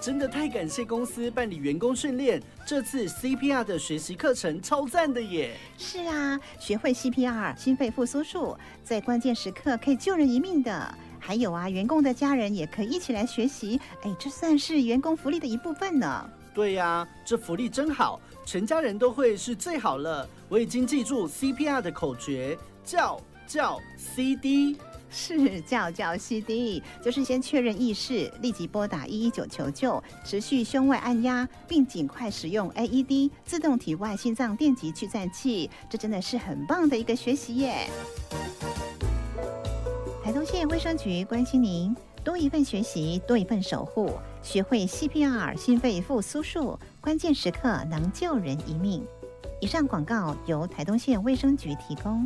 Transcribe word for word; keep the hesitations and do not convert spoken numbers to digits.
真的太感谢公司办理员工训练，这次 C P R 的学习课程超赞的耶！ 是啊，学会 C P R 心肺复苏术，在关键时刻可以救人一命的。还有啊，员工的家人也可以一起来学习，哎，这算是员工福利的一部分呢。 对呀、啊，这福利真好，全家人都会是最好了。我已经记住 C P R 的口诀，叫叫 C D。 是叫叫 C D， 就是先确认意识，立即拨打一一九求救，持续胸外按压，并尽快使用 A E D 自动体外心脏电极去颤器。这真的是很棒的一个学习耶！台东县卫生局关心您，多一份学习，多一份守护，学会 C P R 心肺复苏术，关键时刻能救人一命。以上广告由台东县卫生局提供。